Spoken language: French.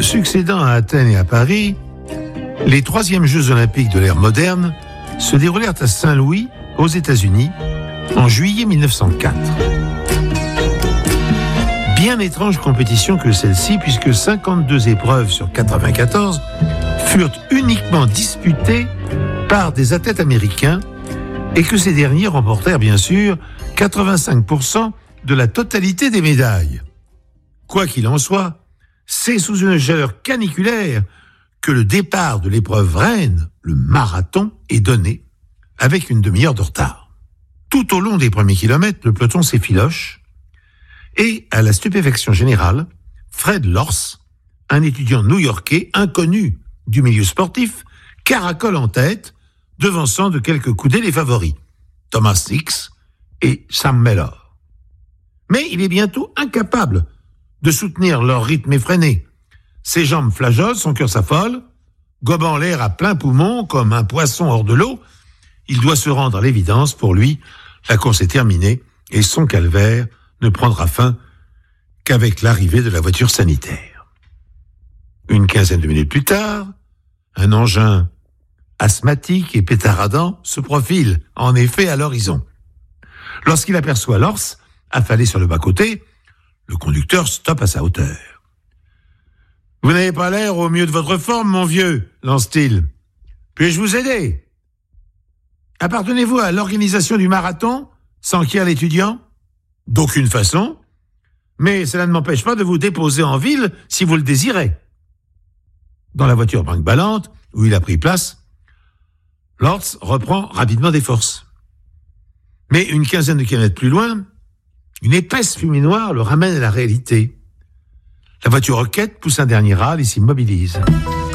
Succédant à Athènes et à Paris, les troisièmes Jeux olympiques de l'ère moderne se déroulèrent à Saint-Louis, aux États-Unis, en juillet 1904. Bien étrange compétition que celle-ci, puisque 52 épreuves sur 94 furent uniquement disputées par des athlètes américains et que ces derniers remportèrent bien sûr 85% de la totalité des médailles. Quoi qu'il en soit, c'est sous une chaleur caniculaire que le départ de l'épreuve reine, le marathon, est donné, avec une demi-heure de retard. Tout au long des premiers kilomètres, le peloton s'effiloche, et, à la stupéfaction générale, Fred Lorz, un étudiant new-yorkais inconnu du milieu sportif, caracole en tête, devançant de quelques coudées les favoris, Thomas Hicks et Sam Mellor. Mais il est bientôt incapable de soutenir leur rythme effréné. Ses jambes flageolent, son cœur s'affole, gobant l'air à plein poumon comme un poisson hors de l'eau. Il doit se rendre à l'évidence. Pour lui, la course est terminée et son calvaire ne prendra fin qu'avec l'arrivée de la voiture sanitaire. Une quinzaine de minutes plus tard, un engin asthmatique et pétaradant se profile en effet à l'horizon. Lorsqu'il aperçoit Lorz affalé sur le bas-côté, le conducteur stoppe à sa hauteur. « Vous n'avez pas l'air au mieux de votre forme, mon vieux, lance-t-il. Puis-je vous aider ? Appartenez-vous à l'organisation du marathon, s'enquiert l'étudiant ? D'aucune façon, mais cela ne m'empêche pas de vous déposer en ville si vous le désirez. » Dans la voiture brinque-ballante, où il a pris place, Lorz reprend rapidement des forces. Mais une quinzaine de kilomètres plus loin, une épaisse fumée noire le ramène à la réalité. La voiture roquette pousse un dernier râle et s'immobilise.